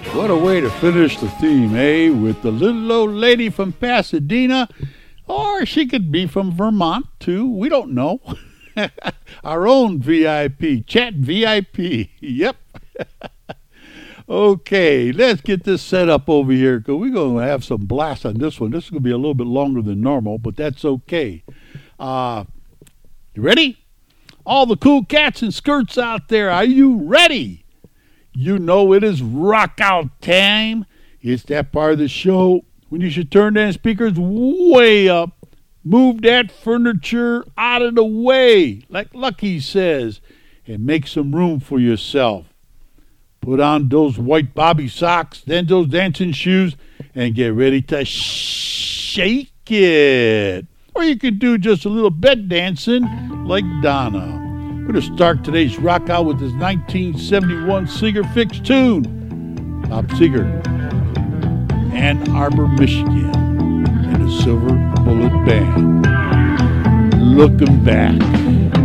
What a way to finish the theme, eh? With the little old lady from Pasadena, or she could be from Vermont, too. We don't know. Our own VIP, Chat VIP. Yep. Okay, let's get this set up over here because we're going to have some blast on this one. This is going to be a little bit longer than normal, but that's okay. You ready? All the cool cats and skirts out there, are you ready? You know it is rock out time. It's that part of the show when you should turn them speakers way up, move that furniture out of the way, like Lucky says, and make some room for yourself. Put on those white bobby socks, then those dancing shoes, and get ready to shake it. Or you can do just a little bed dancing like Donna. We're going to start today's rock out with this 1971 Seeger Fix tune. Bob Seger, Ann Arbor, Michigan, and the Silver Bullet Band. Looking back.